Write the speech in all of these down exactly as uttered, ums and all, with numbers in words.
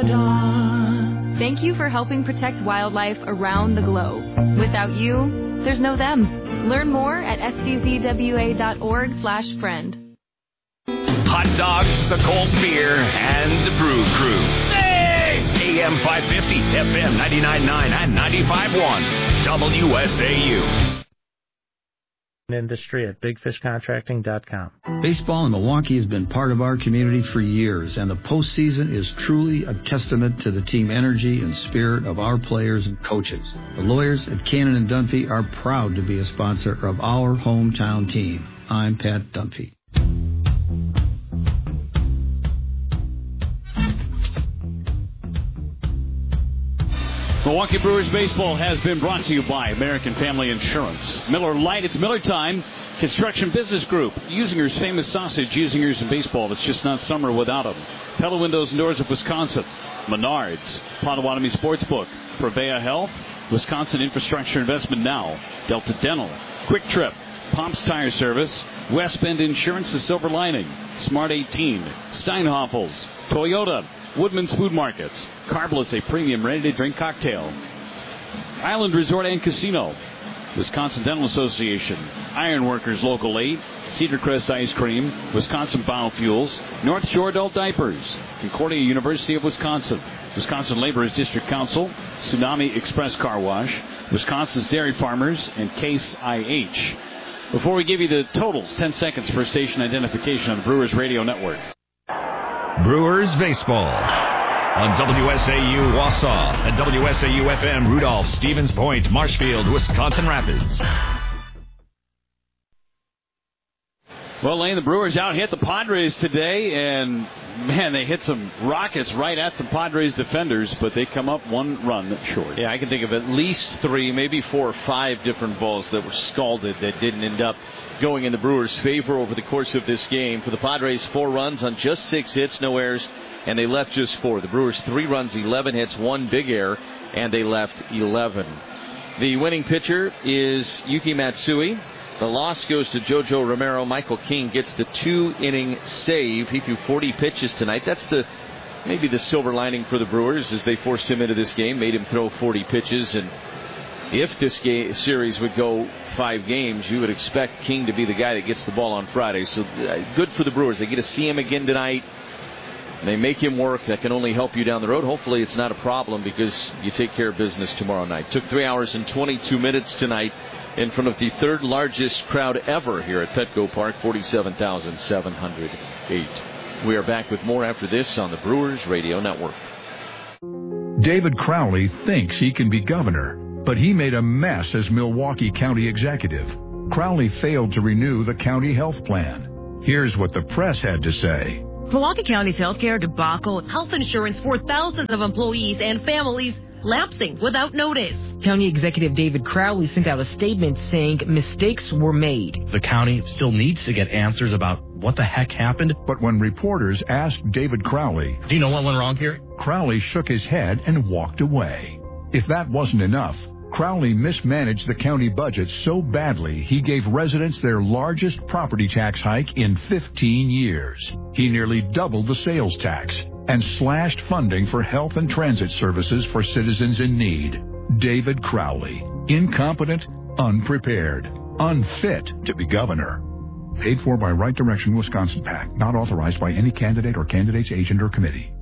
the dawn. Thank you for helping protect wildlife around the globe. Without you, there's no them. Learn more at s d z w a dot org slash friend. Hot dogs, a cold beer, and the Brew Crew. Hey! A M five fifty, F M ninety-nine point nine, and ninety-five point one. W S A U. Industry at big fish contracting dot com. Baseball in Milwaukee has been part of our community for years, and the postseason is truly a testament to the team energy and spirit of our players and coaches. The lawyers at Cannon and Dunphy are proud to be a sponsor of our hometown team. I'm Pat Dunphy. Milwaukee Brewers baseball has been brought to you by American Family Insurance. Miller Lite, it's Miller time. Construction Business Group, Usinger's famous sausage, Usinger's in baseball. It's just not summer without them. Pella Windows and Doors of Wisconsin. Menards, Potawatomi Sportsbook, Prevea Health, Wisconsin Infrastructure Investment Now, Delta Dental, Quick Trip, Pomps Tire Service, West Bend Insurance, The Silver Lining, Smart eighteen, Steinhoffels, Toyota, Woodman's Food Markets, Carbless, a premium ready-to-drink cocktail, Island Resort and Casino, Wisconsin Dental Association, Ironworkers Local eight, Cedar Crest Ice Cream, Wisconsin Biofuels, North Shore Adult Diapers, Concordia University of Wisconsin, Wisconsin Laborers District Council, Tsunami Express Car Wash, Wisconsin's Dairy Farmers, and Case I H. Before we give you the totals, ten seconds for station identification on the Brewers Radio Network. Brewers Baseball on W S A U Wausau and W S A U F M Rudolph, Stevens Point, Marshfield, Wisconsin Rapids. Well, Lane, the Brewers out hit the Padres today, and, man, they hit some rockets right at some Padres defenders, but they come up one run short. Yeah, I can think of at least three, maybe four or five different balls that were scalded that didn't end up going in the Brewers' favor over the course of this game. For the Padres, four runs on just six hits, no errors, and they left just four. The Brewers, three runs, eleven hits, one big error, and they left eleven. The winning pitcher is Yuki Matsui. The loss goes to JoJo Romero. Michael King gets the two-inning save. He threw forty pitches tonight. That's the maybe the silver lining for the Brewers as they forced him into this game, made him throw forty pitches. And if this game, series would go five games, you would expect King to be the guy that gets the ball on Friday. So uh, good for the Brewers. They get to see him again tonight. They make him work. That can only help you down the road. Hopefully it's not a problem because you take care of business tomorrow night. Took three hours and twenty-two minutes tonight in front of the third largest crowd ever here at Petco Park, forty-seven thousand seven hundred eight. We are back with more after this on the Brewers Radio Network. David Crowley thinks he can be governor, but he made a mess as Milwaukee County executive. Crowley failed to renew the county health plan. Here's what the press had to say. Milwaukee County's healthcare debacle, health insurance for thousands of employees and families lapsing without notice. County Executive David Crowley sent out a statement saying mistakes were made. The county still needs to get answers about what the heck happened. But when reporters asked David Crowley, do you know what went wrong here? Crowley shook his head and walked away. If that wasn't enough, Crowley mismanaged the county budget so badly he gave residents their largest property tax hike in fifteen years. He nearly doubled the sales tax and slashed funding for health and transit services for citizens in need. David Crowley, incompetent, unprepared, unfit to be governor. Paid for by Right Direction Wisconsin PAC, not authorized by any candidate or candidate's agent or committee.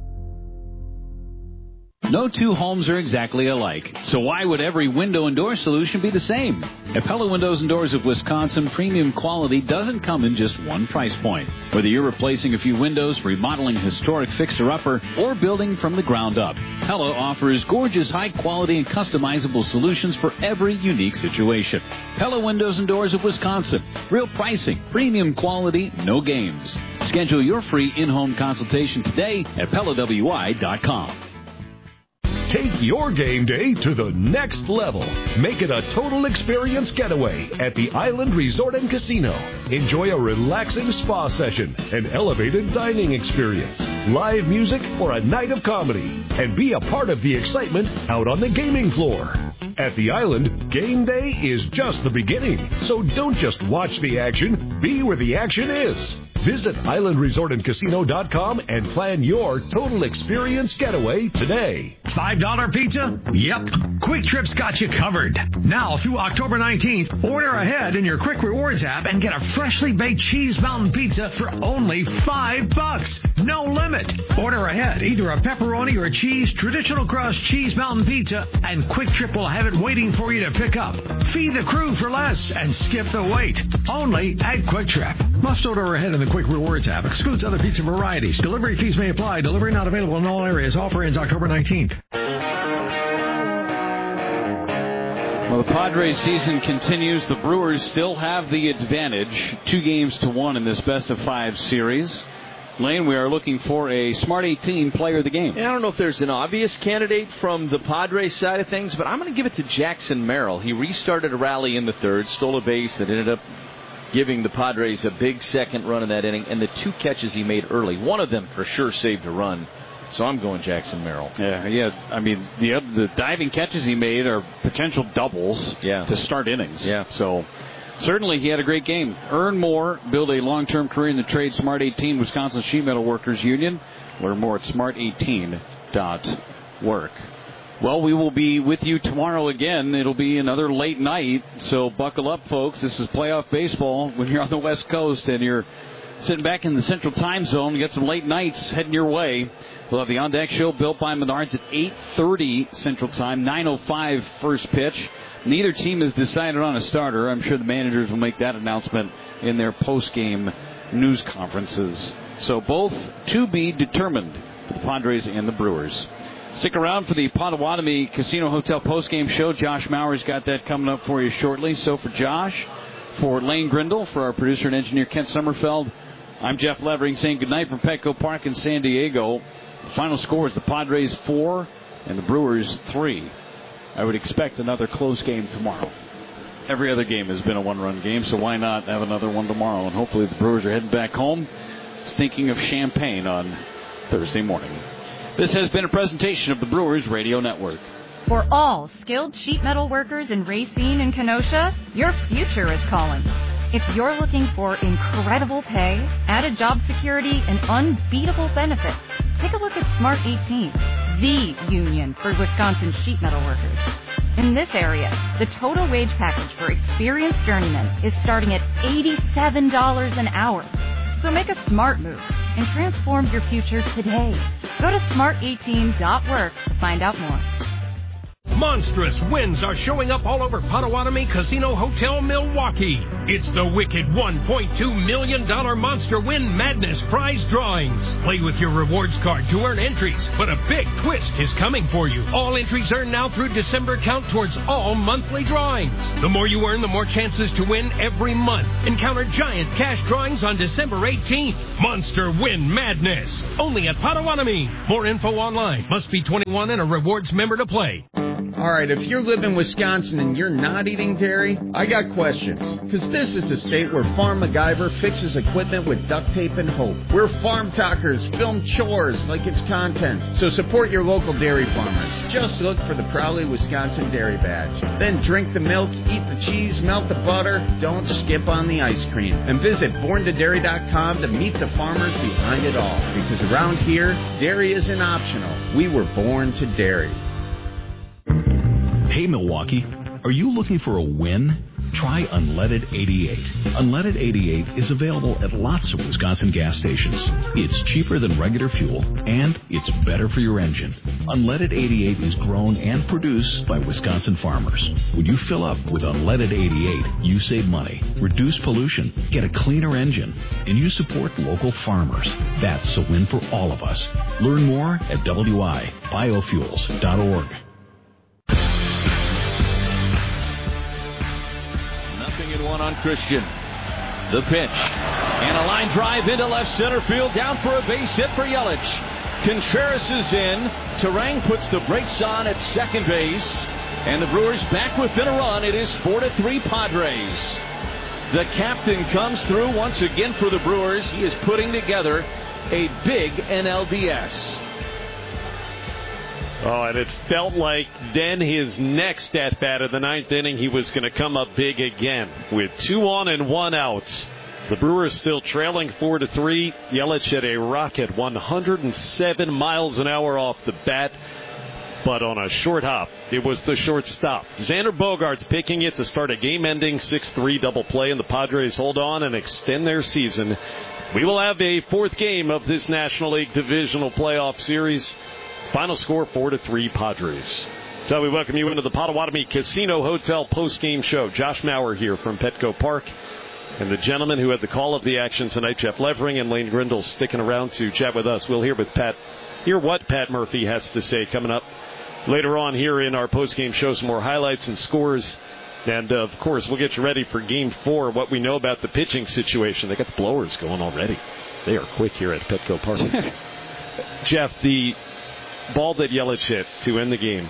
No two homes are exactly alike, so why would every window and door solution be the same? At Pella Windows and Doors of Wisconsin, premium quality doesn't come in just one price point. Whether you're replacing a few windows, remodeling a historic fixer-upper, or building from the ground up, Pella offers gorgeous, high-quality, and customizable solutions for every unique situation. Pella Windows and Doors of Wisconsin. Real pricing, premium quality, no games. Schedule your free in-home consultation today at Pella W I dot com. Take your game day to the next level. Make it a total experience getaway at the Island Resort and Casino. Enjoy a relaxing spa session, an elevated dining experience, live music, or a night of comedy. And be a part of the excitement out on the gaming floor. At the Island, game day is just the beginning. So don't just watch the action, be where the action is. Visit island resort and casino dot com and plan your total experience getaway today. five dollar pizza? Yep. Quick Trip's got you covered. Now through October nineteenth, order ahead in your Quick Rewards app and get a freshly baked cheese mountain pizza for only five bucks. No limit. Order ahead, either a pepperoni or a cheese traditional crust cheese mountain pizza, and Quick Trip will have it waiting for you to pick up. Feed the crew for less and skip the wait. Only at Quick Trip. Must order ahead in the Quick Rewards app. Excludes other pizza varieties. Delivery fees may apply. Delivery not available in all areas. Offer ends October nineteenth. Well, the Padres season continues. The Brewers still have the advantage. Two games to one in this best of five series. Lane, we are looking for a Smart eighteen player of the game. Yeah, I don't know if there's an obvious candidate from the Padres side of things, but I'm going to give it to Jackson Merrill. He restarted a rally in the third, stole a base that ended up giving the Padres a big second run in that inning, and the two catches he made early, one of them for sure saved a run. So I'm going Jackson Merrill. Yeah, yeah. I mean, the the diving catches he made are potential doubles yeah. to start innings. Yeah. So certainly he had a great game. Earn more, build a long-term career in the trade. Smart eighteen, Wisconsin Sheet Metal Workers Union. Learn more at smart eighteen dot work. Well, we will be with you tomorrow again. It'll be another late night, so buckle up, folks. This is playoff baseball when you're on the West Coast and you're sitting back in the Central Time Zone. You get some late nights heading your way. We'll have the On Deck Show built by Menards at eight thirty Central Time, nine oh five first pitch. Neither team has decided on a starter. I'm sure the managers will make that announcement in their post-game news conferences. So both to be determined for the Padres and the Brewers. Stick around for the Potawatomi Casino Hotel post-game show. Josh Maurer's got that coming up for you shortly. So for Josh, for Lane Grindle, for our producer and engineer Kent Sommerfeld, I'm Jeff Levering saying goodnight from Petco Park in San Diego. The final score is the Padres four and the Brewers three. I would expect another close game tomorrow. Every other game has been a one-run game, so why not have another one tomorrow? And hopefully the Brewers are heading back home, thinking of champagne on Thursday morning. This has been a presentation of the Brewers Radio Network. For all skilled sheet metal workers in Racine and Kenosha, your future is calling. If you're looking for incredible pay, added job security, and unbeatable benefits, take a look at Smart eighteen, the union for Wisconsin sheet metal workers. In this area, the total wage package for experienced journeymen is starting at eighty-seven dollars an hour. So make a smart move and transform your future today. Go to smart eighteen dot work to find out more. Monstrous wins are showing up all over Potawatomi Casino Hotel Milwaukee. It's the wicked one point two million dollars Monster Win Madness prize drawings. Play with your rewards card to earn entries, but a big twist is coming for you. All entries earned now through December count towards all monthly drawings. The more you earn, the more chances to win every month. Encounter giant cash drawings on December eighteenth. Monster Win Madness. Only at Potawatomi. More info online. Must be twenty-one and a rewards member to play. All right, if you live in Wisconsin and you're not eating dairy, I got questions. Because this is the state where Farm MacGyver fixes equipment with duct tape and hope. Where farm talkers film chores like it's content. So support your local dairy farmers. Just look for the Proudly Wisconsin Dairy Badge. Then drink the milk, eat the cheese, melt the butter. Don't skip on the ice cream. And visit born to dairy dot com to meet the farmers behind it all. Because around here, dairy isn't optional. We were born to dairy. Hey Milwaukee, are you looking for a win? Try Unleaded eighty-eight. Unleaded eighty-eight is available at lots of Wisconsin gas stations. It's cheaper than regular fuel, and it's better for your engine. Unleaded eighty-eight is grown and produced by Wisconsin farmers. When you fill up with Unleaded eighty-eight, you save money, reduce pollution, get a cleaner engine, and you support local farmers. That's a win for all of us. Learn more at W I biofuels dot org. One on Christian. The pitch. And a line drive into left center field. Down for a base hit for Yelich. Contreras is in. Terang puts the brakes on at second base. And the Brewers back within a run. It is four to three Padres. The captain comes through once again for the Brewers. He is putting together a big N L D S. Oh, and it felt like then his next at-bat of the ninth inning, he was going to come up big again with two on and one out. The Brewers still trailing four to three. Yelich hit a rocket one hundred seven miles an hour off the bat, but on a short hop. It was the shortstop. Xander Bogaerts picking it to start a game-ending six three double play, and the Padres hold on and extend their season. We will have a fourth game of this National League Divisional Playoff Series. Final score four to three Padres. So we welcome you into the Potawatomi Casino Hotel post-game show. Josh Maurer here from Petco Park. And the gentleman who had the call of the action tonight, Jeff Levering, and Lane Grindle sticking around to chat with us. We'll hear with Pat, hear what Pat Murphy has to say coming up later on here in our post-game show. Some more highlights and scores. And, uh, of course, we'll get you ready for Game four, what we know about the pitching situation. They got the blowers going already. They are quick here at Petco Park. Jeff, the ball that Yelich hit to end the game,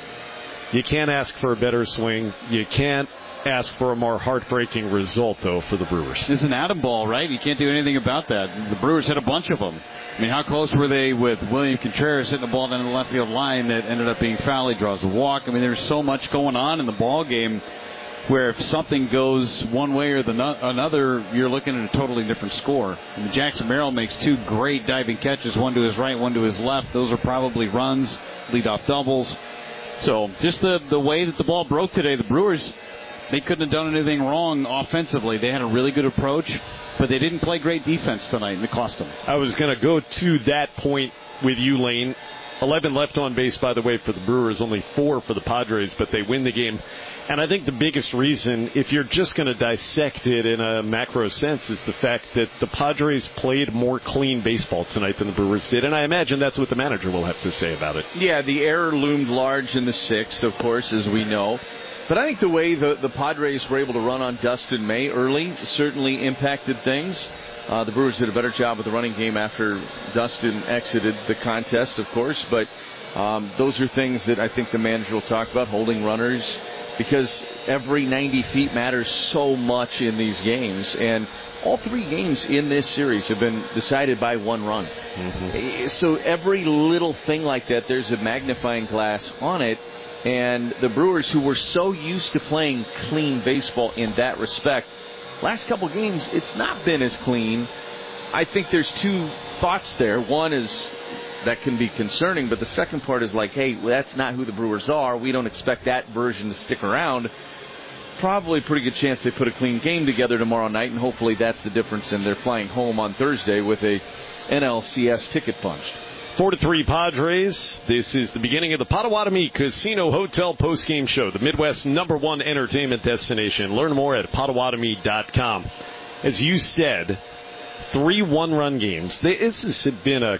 you can't ask for a better swing. You can't ask for a more heartbreaking result, though, for the Brewers. It's an atom ball, right? You can't do anything about that. The Brewers hit a bunch of them. I mean, how close were they with William Contreras hitting the ball down the left field line that ended up being foul? He draws a walk. I mean, there's so much going on in the ball game where if something goes one way or the no- another, you're looking at a totally different score. I mean, Jackson Merrill makes two great diving catches, one to his right, one to his left. Those are probably runs, leadoff doubles. So just the, the way that the ball broke today, the Brewers, they couldn't have done anything wrong offensively. They had a really good approach, but they didn't play great defense tonight, and it cost them. I was going to go to that point with you, Lane. eleven left on base, by the way, for the Brewers, only four for the Padres, but they win the game. And I think the biggest reason, if you're just going to dissect it in a macro sense, is the fact that the Padres played more clean baseball tonight than the Brewers did. And I imagine that's what the manager will have to say about it. Yeah, the error loomed large in the sixth, of course, as we know. But I think the way the, the Padres were able to run on Dustin May early certainly impacted things. Uh, the Brewers did a better job with the running game after Dustin exited the contest, of course. But um, those are things that I think the manager will talk about, holding runners, because every ninety feet matters so much in these games. And all three games in this series have been decided by one run. Mm-hmm. So every little thing like that, there's a magnifying glass on it. And the Brewers, who were so used to playing clean baseball in that respect, last couple games, it's not been as clean. I think there's two thoughts there. One is that can be concerning, but the second part is like, hey, that's not who the Brewers are. We don't expect that version to stick around. Probably a pretty good chance they put a clean game together tomorrow night, and hopefully that's the difference, and they're flying home on Thursday with a N L C S ticket punched. Four to three Padres. This is the beginning of the Potawatomi Casino Hotel postgame show, the Midwest's number one entertainment destination. Learn more at Potawatomi dot com. As you said, three one-run games. This has been a,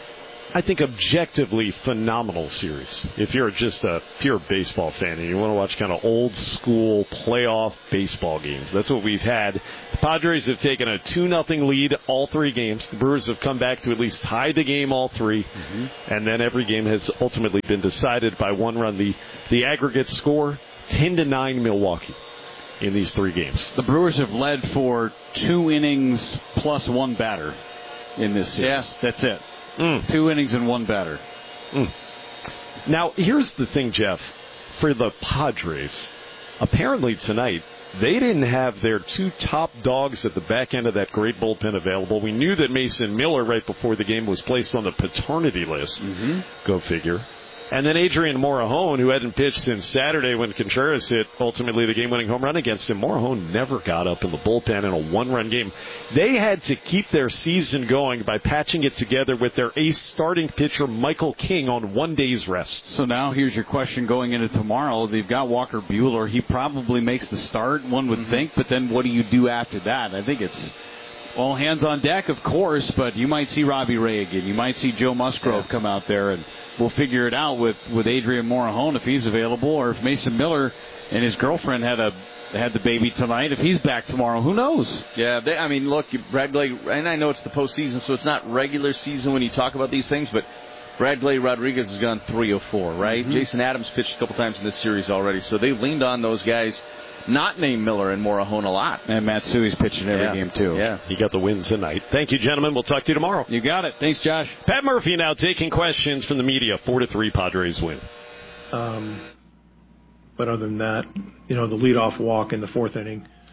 I think, objectively phenomenal series. If you're just a pure baseball fan and you want to watch kind of old-school playoff baseball games, that's what we've had. The Padres have taken a two nothing lead all three games. The Brewers have come back to at least tie the game all three. Mm-hmm. And then every game has ultimately been decided by one run. The, the aggregate score, ten to nine Milwaukee in these three games. The Brewers have led for two innings plus one batter in this series. Yes. That's it. Mm. Two innings and one batter. Mm. Now, here's the thing, Jeff. For the Padres, apparently tonight, they didn't have their two top dogs at the back end of that great bullpen available. We knew that Mason Miller, right before the game, was placed on the paternity list. Mm-hmm. Go figure. And then Adrian Morejon, who hadn't pitched since Saturday when Contreras hit ultimately the game-winning home run against him. Morejon never got up in the bullpen in a one-run game. They had to keep their season going by patching it together with their ace starting pitcher, Michael King, on one day's rest. So now here's your question going into tomorrow. They've got Walker Buehler. He probably makes the start, one would mm-hmm. think, but then what do you do after that? I think it's all hands on deck, of course, but you might see Robbie Ray again. You might see Joe Musgrove yeah. come out there, and we'll figure it out with, with Adrian Morejon if he's available, or if Mason Miller and his girlfriend had a had the baby tonight. If he's back tomorrow, who knows? Yeah, they, I mean, look, Brad Gley, and I know it's the postseason, so it's not regular season when you talk about these things, but Brad Gley Rodriguez has gone three of four, right? Mm-hmm. Jason Adams pitched a couple times in this series already, so they've leaned on those guys, not named Miller and Morejon a lot. And Matsui's pitching every yeah. game, too. Yeah. He got the win tonight. Thank you, gentlemen. We'll talk to you tomorrow. You got it. Thanks, Josh. Pat Murphy now taking questions from the media. Four to three Padres win. Um, but other than that, you know, the leadoff walk in the fourth inning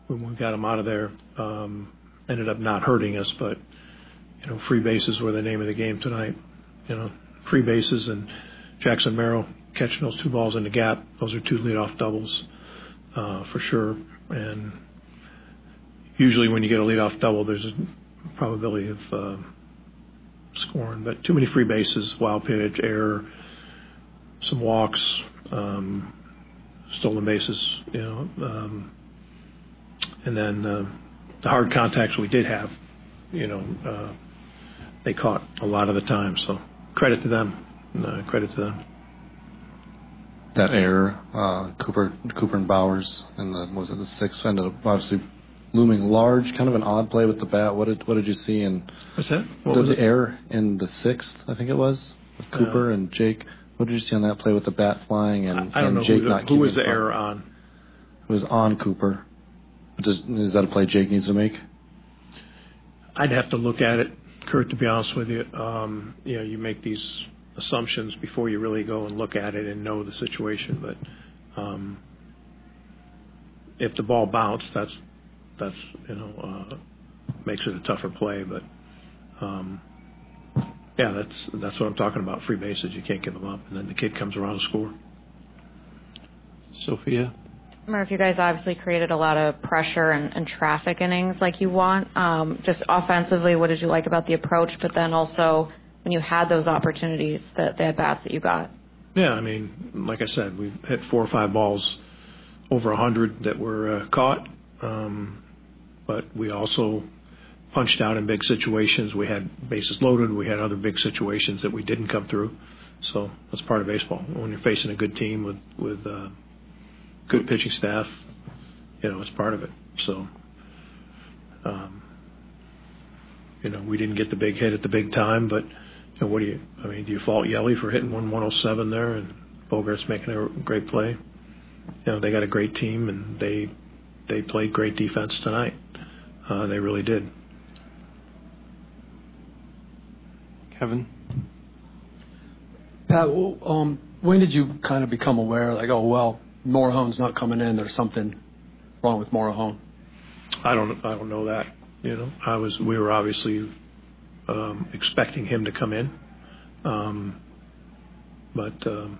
when we got them out of there, um, ended up not hurting us. But you know, free bases were the name of the game tonight. You know, free bases and Jackson Merrill catching those two balls in the gap. Those are two leadoff doubles uh, for sure. And usually when you get a leadoff double, there's a probability of uh, scoring. But too many free bases, wild pitch, error, some walks, um, stolen bases, you know. Um, and then uh, the hard contacts we did have, you know, uh, they caught a lot of the time. So credit to them. No, credit to them. That error, uh, Cooper, Cooper and Bowers, and the was it the sixth ended up obviously looming large. Kind of an odd play with the bat. What did what did you see in? What's that? What the, was the it? error in the sixth, I think it was, with Cooper uh, and Jake. What did you see on that play with the bat flying and, I don't and know Jake who, not? Who was the front? error on? It was on Cooper. Does, is that a play Jake needs to make? I'd have to look at it, Kurt. To be honest with you, um, you know, you make these assumptions before you really go and look at it and know the situation. But um, if the ball bounced, that's that's you know uh, makes it a tougher play. But um, yeah, that's that's what I'm talking about. Free bases, you can't give them up, and then the kid comes around to score. Sophia. Murph, you guys obviously created a lot of pressure and, and traffic innings like you want. Um, just offensively, what did you like about the approach? But then also when you had those opportunities, the, the at-bats that you got. Yeah, I mean, like I said, we hit four or five balls over one hundred that were uh, caught. Um, but we also punched out in big situations. We had bases loaded. We had other big situations that we didn't come through. So that's part of baseball. When you're facing a good team with, with uh, good pitching staff, you know, it's part of it. So, um, you know, we didn't get the big hit at the big time, but, you know, what do you, I mean, do you fault Yelly for hitting one one oh seven there and Bogart's making a great play? You know, they got a great team and they, they played great defense tonight. Uh, they really did. Kevin? Pat, um, when did you kind of become aware, like, oh, well, Morahone's not coming in. There's something wrong with Morahone. I don't. I don't know that. You know, I was. We were obviously um, expecting him to come in, um, but um,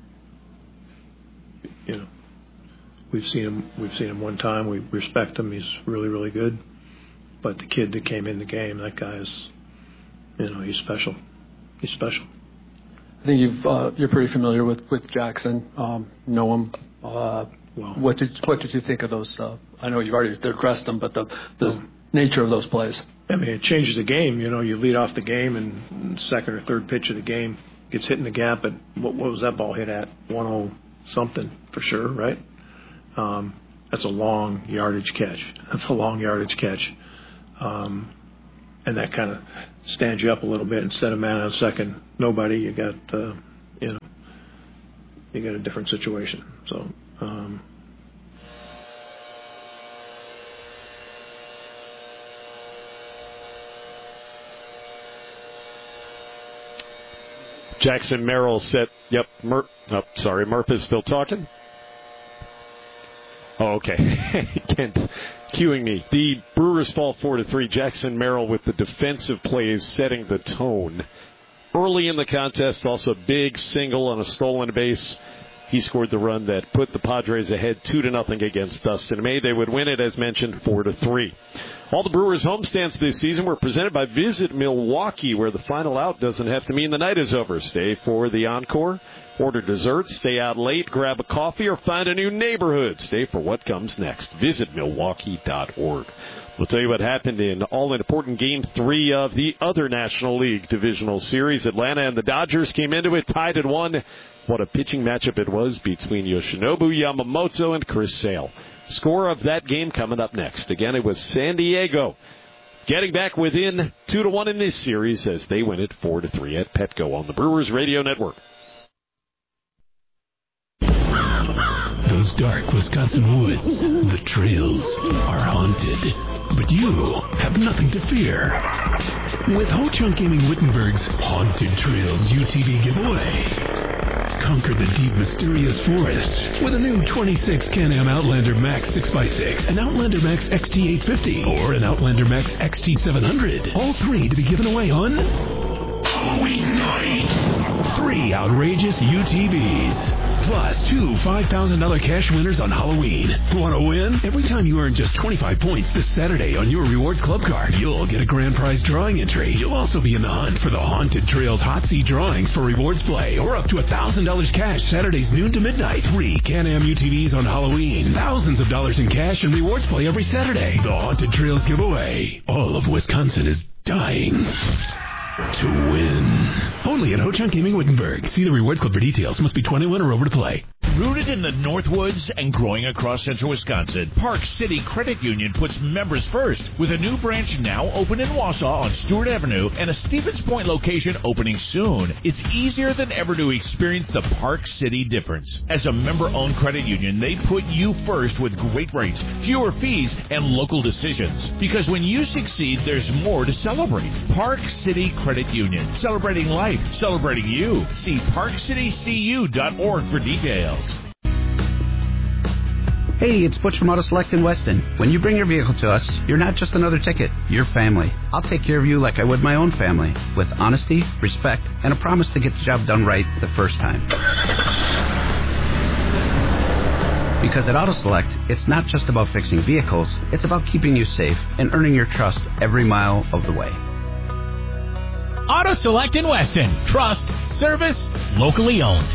you know, we've seen him. We've seen him one time. We respect him. He's really, really good. But the kid that came in the game, that guy is, you know, he's special. He's special. I think you've uh, you're pretty familiar with with Jackson. Um, know him. Uh, well, what did what did you think of those? Uh, I know you've already addressed them, but the the well, nature of those plays. I mean, it changes the game. You know, you lead off the game, and second or third pitch of the game gets hit in the gap. But what, what was that ball hit at? one oh something for sure, right? Um, that's a long yardage catch. That's a long yardage catch, um, and that kind of stands you up a little bit. Instead of man on second, nobody. You got uh, you know. You got a different situation. So, um, Jackson Merrill set. Yep. Mur- oh, sorry, Murph is still talking. Oh, okay. Kent cueing me. The Brewers fall four to three. Jackson Merrill with the defensive plays setting the tone. Early in the contest, also big single on a stolen base. He scored the run that put the Padres ahead two to nothing against Dustin May. They would win it, as mentioned, four to three. All the Brewers homestands this season were presented by Visit Milwaukee, where the final out doesn't have to mean the night is over. Stay for the encore, order desserts, stay out late, grab a coffee, or find a new neighborhood. Stay for what comes next. Visit Milwaukee dot org. We'll tell you what happened in all-important Game three of the other National League Divisional Series. Atlanta and the Dodgers came into it tied at one. What a pitching matchup it was between Yoshinobu Yamamoto and Chris Sale. Score of that game coming up next. Again, it was San Diego getting back within two to one in this series as they win it four to three at Petco on the Brewers Radio Network. Those dark Wisconsin woods, the trails, are haunted. But you have nothing to fear. With Ho Chunk Gaming Wittenberg's Haunted Trails U T V giveaway. Conquer the deep, mysterious forests with a new twenty-six Can-Am Outlander Max six by six, an Outlander Max X T eight fifty, or an Outlander Max X T seven hundred. All three to be given away on Halloween night. Three outrageous U T Vs. Plus two five thousand dollars cash winners on Halloween. Want to win? Every time you earn just twenty-five points this Saturday on your Rewards Club card, you'll get a grand prize drawing entry. You'll also be in the hunt for the Haunted Trails Hot Seat drawings for Rewards Play, or up to one thousand dollars cash Saturdays noon to midnight. Three Can-Am U T Vs on Halloween. Thousands of dollars in cash and Rewards Play every Saturday. The Haunted Trails giveaway. All of Wisconsin is dying to win. Only at Ho-Chunk Gaming Wittenberg. See the Rewards Club for details. Must be twenty-one or over to play. Rooted in the Northwoods and growing across central Wisconsin, Park City Credit Union puts members first, with a new branch now open in Wausau on Stewart Avenue and a Stevens Point location opening soon. It's easier than ever to experience the Park City difference. As a member-owned credit union, they put you first with great rates, fewer fees, and local decisions. Because when you succeed, there's more to celebrate. Park City Credit Union, celebrating life, celebrating you. See park city c u dot org for details. Hey, it's Butch from Auto Select in Weston. When you bring your vehicle to us, you're not just another ticket, you're family. I'll take care of you like I would my own family, with honesty, respect, and a promise to get the job done right the first time. Because at Auto Select, it's not just about fixing vehicles, it's about keeping you safe and earning your trust every mile of the way. Auto Select in Weston. Trust, service, locally owned.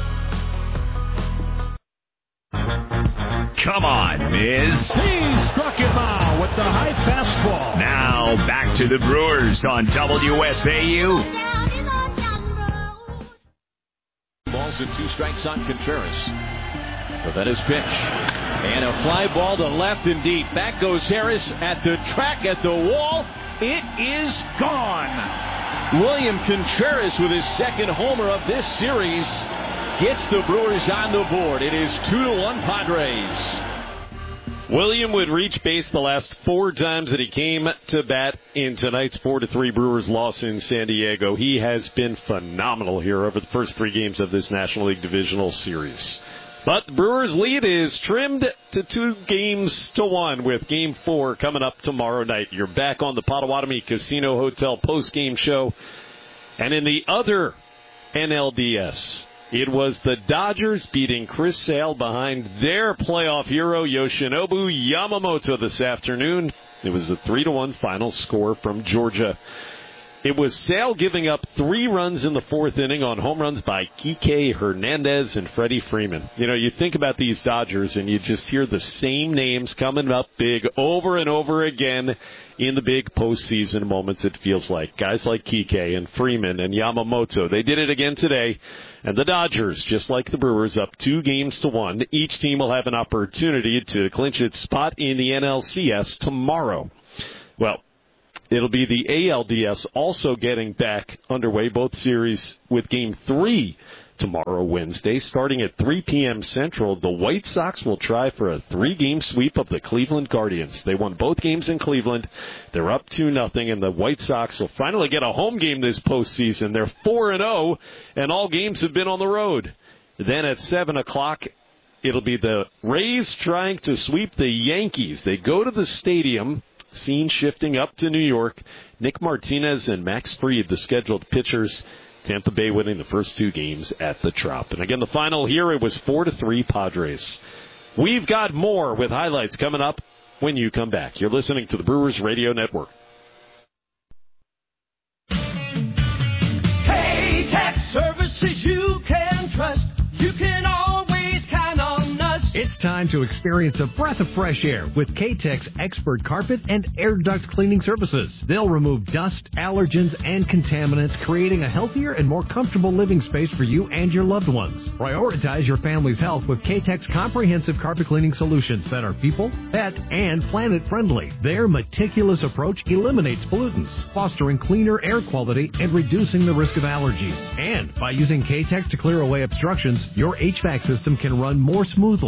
Come on, Miz. He struck him out with the high fastball. Now back to the Brewers on W S A U. Balls and two strikes on Contreras. So that is pitch. And a fly ball to left and deep. Back goes Harris at the track, at the wall. It is gone. William Contreras with his second homer of this series gets the Brewers on the board. It is two to one Padres. William would reach base the last four times that he came to bat in tonight's four to three Brewers loss in San Diego. He has been phenomenal here over the first three games of this National League Divisional Series. But the Brewers' lead is trimmed to two games to one, with Game four coming up tomorrow night. You're back on the Potawatomi Casino Hotel post-game show. And in the other N L D S, it was the Dodgers beating Chris Sale behind their playoff hero Yoshinobu Yamamoto this afternoon. It was a three to one final score from Georgia. It was Sale giving up three runs in the fourth inning on home runs by Kike Hernandez and Freddie Freeman. You know, you think about these Dodgers and you just hear the same names coming up big over and over again in the big postseason moments, it feels like. Guys like Kike and Freeman and Yamamoto. They did it again today. And the Dodgers, just like the Brewers, up two games to one. Each team will have an opportunity to clinch its spot in the N L C S tomorrow. Well, it'll be the A L D S also getting back underway, both series with Game three tomorrow, Wednesday. Starting at three p.m. Central, the White Sox will try for a three-game sweep of the Cleveland Guardians. They won both games in Cleveland. They're up two nothing, and the White Sox will finally get a home game this postseason. They're four and oh, and all games have been on the road. Then at seven o'clock, it'll be the Rays trying to sweep the Yankees. They go to the stadium. Scene shifting up to New York. Nick Martinez and Max Fried, the scheduled pitchers. Tampa Bay winning the first two games at the Trop. And again, the final here, it was four to three Padres. We've got more with highlights coming up when you come back. You're listening to the Brewers Radio Network. K-Tech services you can trust. You can always count on us. It's time to experience a breath of fresh air with K-Tech's expert carpet and air duct cleaning services. They'll remove dust, allergens, and contaminants, creating a healthier and more comfortable living space for you and your loved ones. Prioritize your family's health with K-Tech's comprehensive carpet cleaning solutions that are people, pet, and planet friendly. Their meticulous approach eliminates pollutants, fostering cleaner air quality and reducing the risk of allergies. And by using K-Tech to clear away obstructions, your H V A C system can run more smoothly, reduce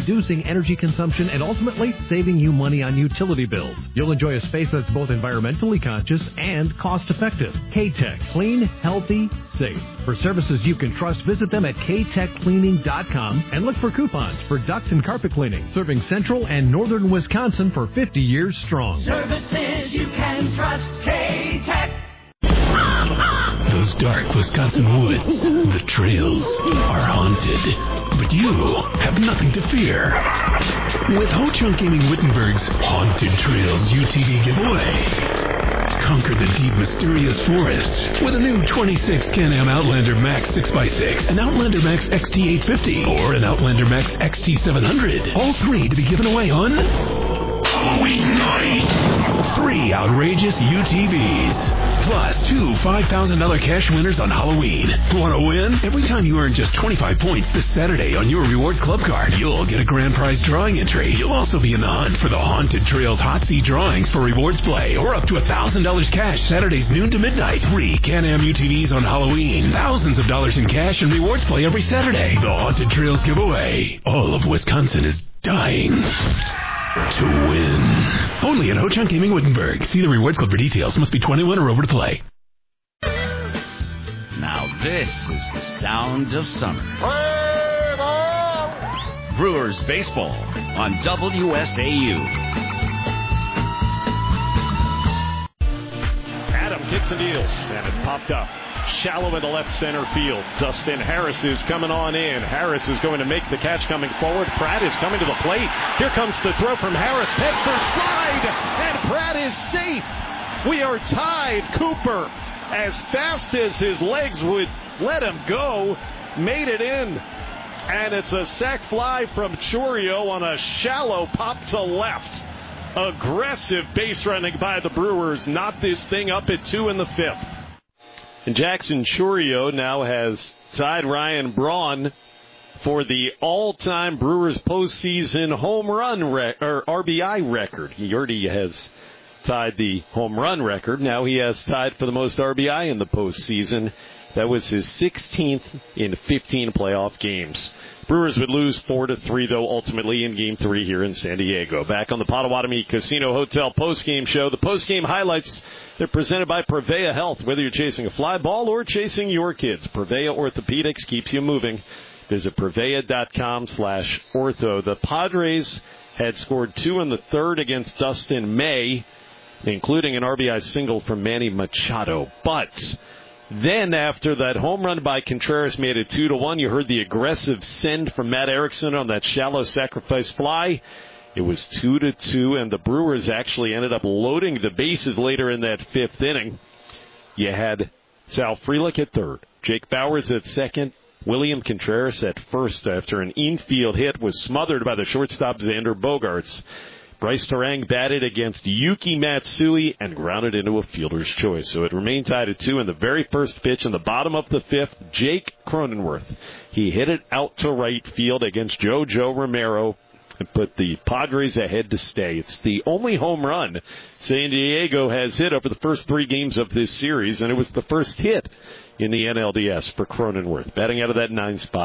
reducing energy consumption and ultimately saving you money on utility bills. You'll enjoy a space that's both environmentally conscious and cost-effective. K-Tech. Clean, healthy, safe. For services you can trust, visit them at k tech cleaning dot com and look for coupons for duct and carpet cleaning. Serving central and northern Wisconsin for fifty years strong. Services you can trust. K-Tech. Those dark Wisconsin woods, the trails, are haunted. But you have nothing to fear. With Ho-Chunk Gaming Wittenberg's Haunted Trails U T V giveaway. Conquer the deep, mysterious forests with a new twenty-six Can-Am Outlander Max six by six, an Outlander Max X T eight fifty, or an Outlander Max X T seven hundred. All three to be given away on Halloween night. Three outrageous U T Vs. Plus two five thousand dollars cash winners on Halloween. Want to win? Every time you earn just twenty-five points this Saturday on your Rewards Club card, you'll get a grand prize drawing entry. You'll also be in the hunt for the Haunted Trails Hot Seat drawings for rewards play, or up to one thousand dollars cash Saturdays noon to midnight. Three Can-Am U T Vs on Halloween. Thousands of dollars in cash and rewards play every Saturday. The Haunted Trails giveaway. All of Wisconsin is dying to win. Only at Ho-Chunk Gaming Wittenberg. See the Rewards Club for details. Must be twenty-one or over to play. Now this is the sound of summer. Brewers baseball on W S A U. Adam kicks and deals, and it's popped up. Shallow in the left center field. Dustin Harris is coming on in. Harris is going to make the catch coming forward. Pratt is coming to the plate. Here comes the throw from Harris. Head first slide, and Pratt is safe. We are tied. Cooper, as fast as his legs would let him go, made it in. And it's a sac fly from Chourio on a shallow pop to left. Aggressive base running by the Brewers. Knot this thing up at two in the fifth. And Jackson Chourio now has tied Ryan Braun for the all-time Brewers postseason home run re- or R B I record. He already has tied the home run record. Now he has tied for the most R B I in the postseason. That was his sixteenth in fifteen playoff games. Brewers would lose four to three, though, ultimately in Game three here in San Diego. Back on the Potawatomi Casino Hotel postgame show. The postgame highlights, they're presented by Prevea Health. Whether you're chasing a fly ball or chasing your kids, Prevea Orthopedics keeps you moving. Visit Prevea.com slash ortho. The Padres had scored two in the third against Dustin May, including an R B I single from Manny Machado. But then, after that home run by Contreras made it two to one, you heard the aggressive send from Matt Erickson on that shallow sacrifice fly. It was two to two, and the Brewers actually ended up loading the bases later in that fifth inning. You had Sal Frelick at third, Jake Bauers at second, William Contreras at first after an infield hit was smothered by the shortstop Xander Bogaerts. Bryce Terang batted against Yuki Matsui and grounded into a fielder's choice. So it remained tied at two in the very first pitch in the bottom of the fifth. Jake Cronenworth, he hit it out to right field against JoJo Romero and put the Padres ahead to stay. It's the only home run San Diego has hit over the first three games of this series, and it was the first hit in the N L D S for Cronenworth, batting out of that nine spot.